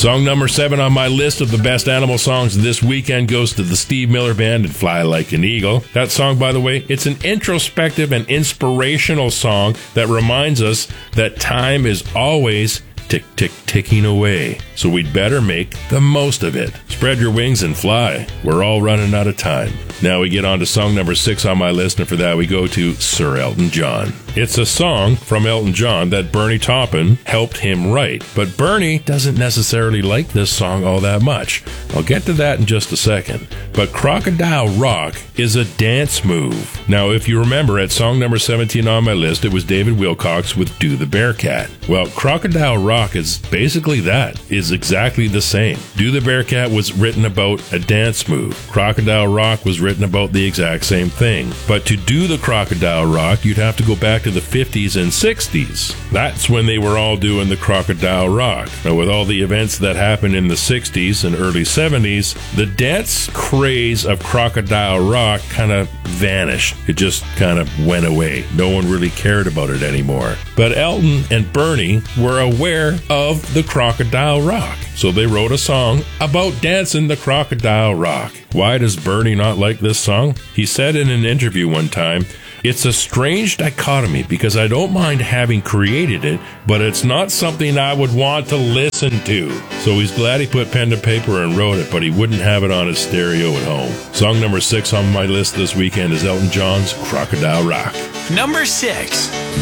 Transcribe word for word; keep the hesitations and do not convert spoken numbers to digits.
Song number seven on my list of the best animal songs this weekend goes to the Steve Miller Band and Fly Like an Eagle. That song, by the way, it's an introspective and inspirational song that reminds us that time is always tick, tick, ticking away. So we'd better make the most of it. Spread your wings and fly. We're all running out of time. Now we get on to song number six on my list, and for that we go to Sir Elton John. It's a song from Elton John that Bernie Taupin helped him write, but Bernie doesn't necessarily like this song all that much. I'll get to that in just a second. But Crocodile Rock is a dance move. Now, if you remember, at song number seventeen on my list, it was David Wilcox with Do the Bearcat. Well, Crocodile Rock is basically that, is exactly the same. Do the Bearcat was written about a dance move. Crocodile Rock was written about the exact same thing. But to do the Crocodile Rock, you'd have to go back to the fifties and sixties. That's when they were all doing the Crocodile Rock. Now, with all the events that happened in the sixties and early seventies, the dance craze of Crocodile Rock kind of vanished. It just kind of went away. No one really cared about it anymore. But Elton and Bernie were aware of the Crocodile Rock, so they wrote a song about dancing the Crocodile Rock. Why does Bernie not like this song? He said in an interview one time, "It's a strange dichotomy because I don't mind having created it, but it's not something I would want to listen to." So he's glad he put pen to paper and wrote it, but he wouldn't have it on his stereo at home. Song number six on my list this weekend is Elton John's Crocodile Rock. Number six.